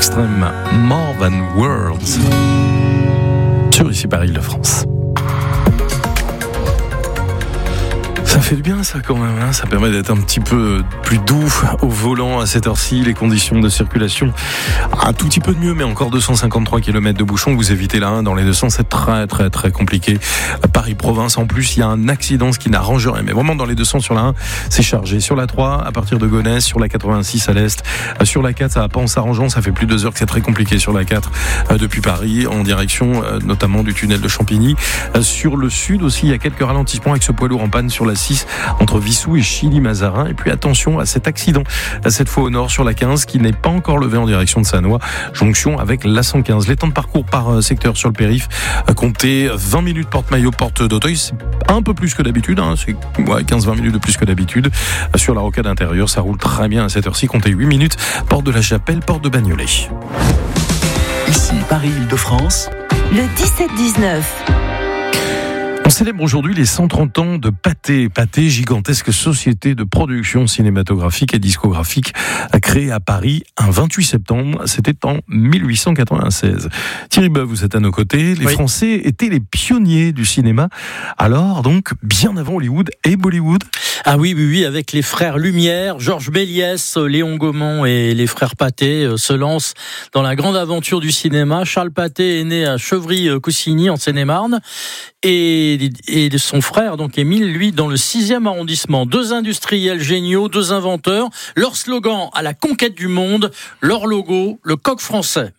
Extrême, More Than Words. Sur ici Paris-Île-de-France. Ça fait du bien ça quand même, hein. Ça permet d'être un petit peu plus doux au volant à cette heure-ci. Les conditions de circulation un tout petit peu de mieux, mais encore 253 km de bouchons. Vous évitez la 1 dans les deux sens, c'est très très très compliqué. Paris-Province en plus, il y a un accident, ce qui n'arrange rien. Mais vraiment dans les deux sens, sur la 1, c'est chargé. Sur la 3, à partir de Gonesse, sur la 86 à l'est. Sur la 4, ça va pas en s'arrangeant, ça fait plus de 2 heures que c'est très compliqué sur la 4 depuis Paris, en direction notamment du tunnel de Champigny. Sur le sud aussi, il y a quelques ralentissements avec ce poids lourd en panne sur la 6 entre Vissou et Chilly-Mazarin. Et puis attention à cet accident, cette fois au nord sur la 15 qui n'est pas encore levé en direction de Sannois, jonction avec la 115. Les temps de parcours par secteur sur le périph', comptez 20 minutes porte-maillot, porte d'Auteuil, c'est un peu plus que d'habitude, hein, c'est 15-20 minutes de plus que d'habitude. Sur la rocade intérieure, ça roule très bien à cette heure-ci, comptez 8 minutes, porte de la Chapelle, porte de Bagnolet. Ici Paris-Île-de-France, le 17-19. On célèbre aujourd'hui les 130 ans de Pathé. Pathé, gigantesque société de production cinématographique et discographique, créée à Paris un 28 septembre. C'était en 1896. Thierry Boeuf, vous êtes à nos côtés. Les Français étaient les pionniers du cinéma. Alors, donc, bien avant Hollywood et Bollywood. Ah oui, avec les frères Lumière, Georges Méliès, Léon Gaumont et les frères Pathé se lancent dans la grande aventure du cinéma. Charles Pathé est né à Chevry-Coussigny, en Seine-et-Marne. Et son frère, donc Émile, lui, dans le 6e arrondissement. 2 industriels géniaux, 2 inventeurs. Leur slogan, à la conquête du monde. Leur logo, le coq français.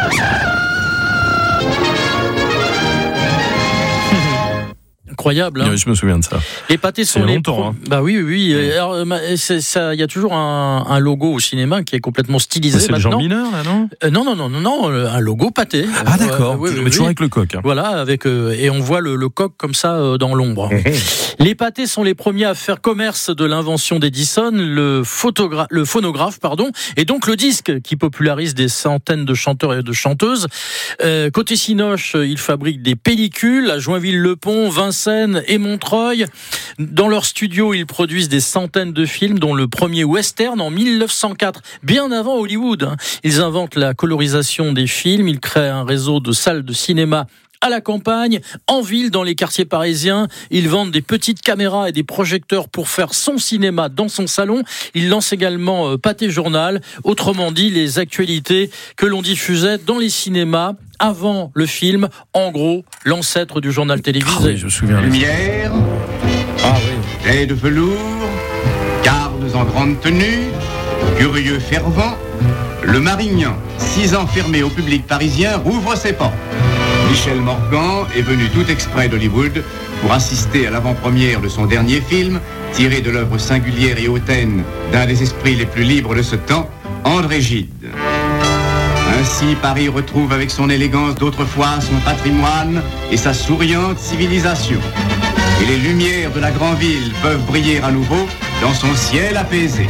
Incroyable, hein. Oui, je me souviens de ça. Les Pathé sont les longtemps, hein. Bah oui. Alors, il y a toujours un logo au cinéma qui est complètement stylisé. C'est maintenant. le Jean Mineur, là, non Non, un logo Pathé. Ah d'accord. Mais toujours avec le coq. Hein. Voilà, avec et on voit le coq comme ça dans l'ombre. Les Pathé sont les premiers à faire commerce de l'invention d'Edison, le phonographe, et donc le disque qui popularise des centaines de chanteurs et de chanteuses. Côté Cinoche, ils fabriquent des pellicules à Joinville-le-Pont, Vincennes et Montreuil. Dans leur studio, ils produisent des centaines de films, dont le premier western en 1904, bien avant Hollywood. Ils inventent la colorisation des films, ils créent un réseau de salles de cinéma à la campagne, en ville, dans les quartiers parisiens. Ils vendent des petites caméras et des projecteurs pour faire son cinéma dans son salon. Ils lancent également Pathé Journal, autrement dit les actualités que l'on diffusait dans les cinémas avant le film, en gros l'ancêtre du journal télévisé. Ah oui, je me souviens. Lumière, lait de velours, gardes en grande tenue, curieux fervent, le Marignan, 6 ans fermé au public parisien, rouvre ses portes. Michel Morgan est venu tout exprès d'Hollywood pour assister à l'avant-première de son dernier film, tiré de l'œuvre singulière et hautaine d'un des esprits les plus libres de ce temps, André Gide. Ainsi, Paris retrouve avec son élégance d'autrefois son patrimoine et sa souriante civilisation. Et les lumières de la grande ville peuvent briller à nouveau dans son ciel apaisé.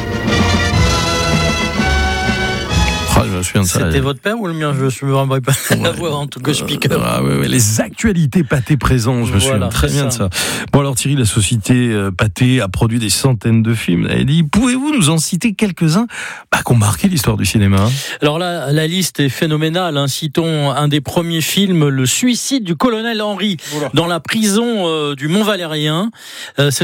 Je me souviens de ça. C'était votre père ou le mien? Je me rappelle pas la voix en tout cas speaker. Les actualités Pathé présentes, je me souviens très bien de ça. Bon alors Thierry, la société Pathé a produit des centaines de films. Elle dit, pouvez-vous nous en citer quelques-uns qui ont marqué l'histoire du cinéma? Alors là, la liste est phénoménale. Citons un des premiers films, Le suicide du colonel Henry, dans la prison du Mont-Valérien.